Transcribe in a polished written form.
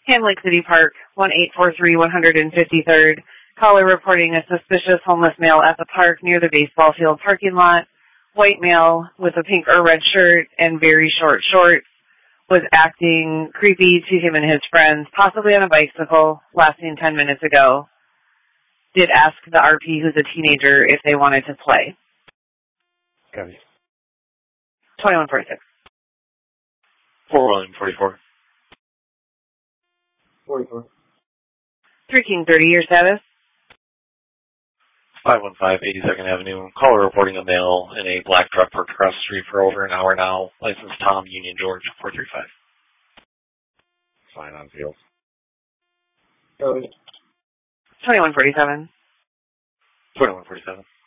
Ham Lake City Park, 1843 153rd. Caller reporting a suspicious homeless male at the park near the baseball field parking lot. White male with a pink or red shirt and very short shorts was acting creepy to him and his friends, possibly on a bicycle, lasting 10 minutes ago. Did ask the RP, who's a teenager, if they wanted to play. Copy. 2146. 4144. 44. 3 King 30, your status? 515 82nd Avenue. Caller reporting a male in a black truck parked across the street for over an hour now. License Tom, Union George, 435. Fine on field. 2147. 2147.